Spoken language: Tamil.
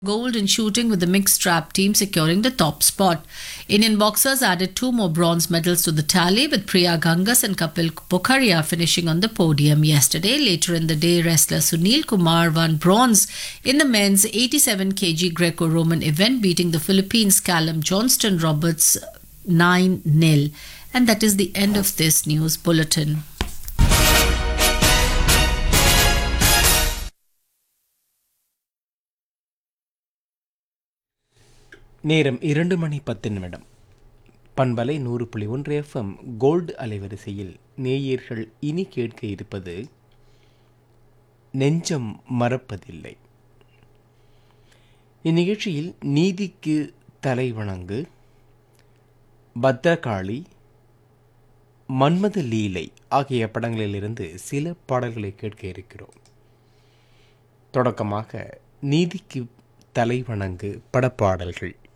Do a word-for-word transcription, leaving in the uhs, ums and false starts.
Gold in shooting with the mixed trap team securing the top spot. Indian boxers added two more bronze medals to the tally with Priya Gangas and Kapil Bokharia finishing on the podium yesterday. Later in the day, wrestler Sunil Kumar won bronze in the men's eighty-seven kilograms Greco-Roman event, beating the Philippines' Callum Johnston Roberts nine nil. And that is the end of this news bulletin. நேரம் இரண்டு மணி பத்து நிமிடம். பண்பலை நூறு புள்ளி ஒன்று எஃப்எம் கோல்டு அலைவரிசையில் நேயர்கள் இனி கேட்க இருப்பது நெஞ்சம் மறப்பதில்லை. இந்நிகழ்ச்சியில் நீதிக்கு தலைவணங்கு, பத்ரகாளி, மன்மத லீலை ஆகிய படங்களிலிருந்து சில பாடல்களை கேட்க இருக்கிறோம். தொடக்கமாக நீதிக்கு தலைவணங்கு படப்பாடல்கள்.